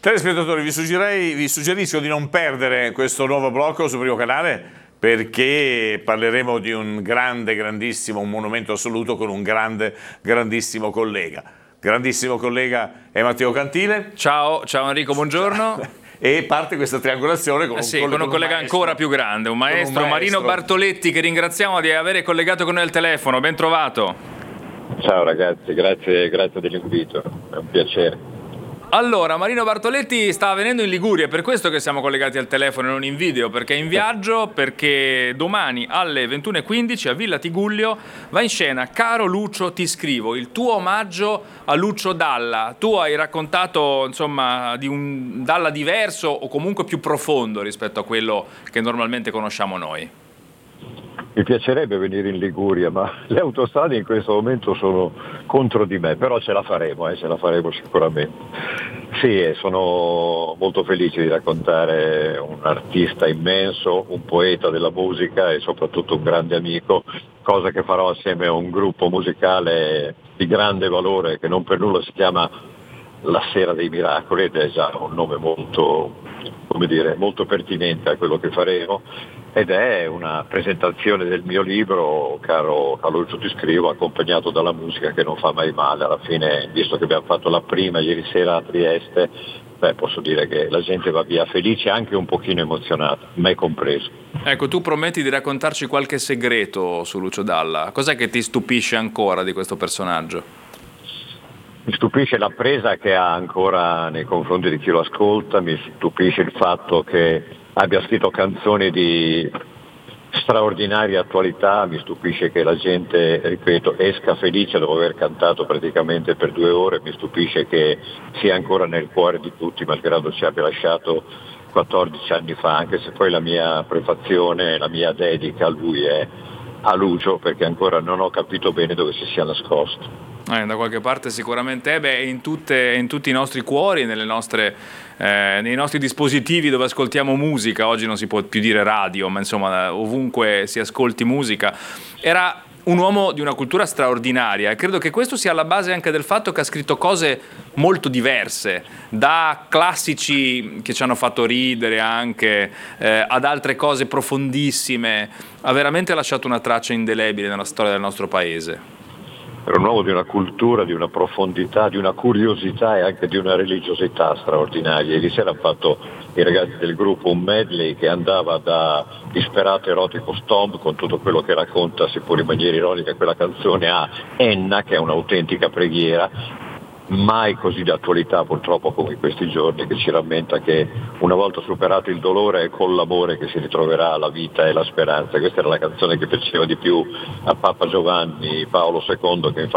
Telespettatori, vi suggerisco di non perdere questo nuovo blocco sul primo canale, perché parleremo di un grandissimo, un monumento assoluto con un grandissimo collega. Grandissimo collega è Matteo Cantile. Ciao Enrico, buongiorno. E parte questa triangolazione con un collega ancora più grande, un maestro, Marino Bartoletti, che ringraziamo di avere collegato con noi al telefono. Ben trovato. Ciao ragazzi, grazie dell'invito, è un piacere. Allora, Marino Bartoletti sta venendo in Liguria, è per questo che siamo collegati al telefono e non in video, perché è in viaggio, perché domani alle 21:15 a Villa Tigullio va in scena Caro Lucio ti scrivo, il tuo omaggio a Lucio Dalla. Tu hai raccontato, insomma, di un Dalla diverso o comunque più profondo rispetto a quello che normalmente conosciamo noi. Mi piacerebbe venire in Liguria, ma le autostrade in questo momento sono contro di me, però ce la faremo sicuramente. Sì, sono molto felice di raccontare un artista immenso, un poeta della musica e soprattutto un grande amico, cosa che farò assieme a un gruppo musicale di grande valore che non per nulla si chiama La Sera dei Miracoli, ed è già un nome molto pertinente a quello che faremo, ed è una presentazione del mio libro Caro Lucio ti scrivo, accompagnato dalla musica che non fa mai male. Alla fine, visto che abbiamo fatto la prima ieri sera a Trieste, posso dire che la gente va via felice, anche un pochino emozionata, me compreso. Ecco, tu prometti di raccontarci qualche segreto su Lucio Dalla. Cos'è che ti stupisce ancora di questo personaggio? Mi stupisce la presa che ha ancora nei confronti di chi lo ascolta, mi stupisce il fatto che abbia scritto canzoni di straordinaria attualità, mi stupisce che la gente, ripeto, esca felice dopo aver cantato praticamente per 2 ore, mi stupisce che sia ancora nel cuore di tutti, malgrado ci abbia lasciato 14 anni fa, anche se poi la mia prefazione, la mia dedica a lui è a Lucio, perché ancora non ho capito bene dove si sia nascosto. Da qualche parte sicuramente in tutti i nostri cuori, nei nostri dispositivi dove ascoltiamo musica. Oggi non si può più dire radio, ma insomma ovunque si ascolti musica. Era un uomo di una cultura straordinaria e credo che questo sia alla base anche del fatto che ha scritto cose molto diverse, da classici che ci hanno fatto ridere anche, ad altre cose profondissime. Ha veramente lasciato una traccia indelebile nella storia del nostro paese. Era un uomo di una cultura, di una profondità, di una curiosità e anche di una religiosità straordinaria. Ieri sera hanno fatto i ragazzi del gruppo un medley che andava da disperato erotico Stomp, con tutto quello che racconta, seppur in maniera ironica, quella canzone, a Enna, che è un'autentica preghiera, mai così di attualità purtroppo come in questi giorni, che ci rammenta che una volta superato il dolore è con l'amore che si ritroverà la vita e la speranza. Questa era la canzone che piaceva di più a Papa Giovanni Paolo II, che